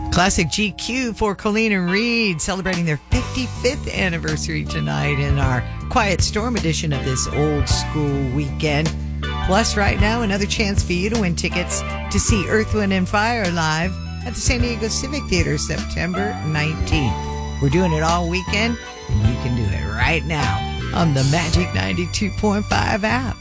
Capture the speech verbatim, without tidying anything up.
Classic G Q for Colleen and Reed celebrating their fifty-fifth anniversary tonight in our Quiet Storm edition of this old school weekend. Plus, right now, another chance for you to win tickets to see Earth, Wind and Fire live at the San Diego Civic Theater September nineteenth. We're doing it all weekend, and you can do it right now on the Magic ninety-two point five app.